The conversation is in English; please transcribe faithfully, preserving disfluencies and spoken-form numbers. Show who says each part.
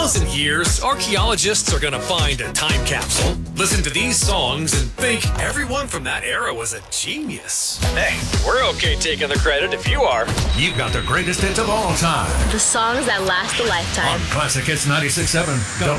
Speaker 1: thousand years, archaeologists are going to find a time capsule, listen to these songs, and think everyone from that era was a genius.
Speaker 2: Hey, we're okay taking the credit if you are.
Speaker 3: You've got the greatest hits of all time
Speaker 4: The songs that last a lifetime.
Speaker 3: on Classic Hits ninety-six point seven.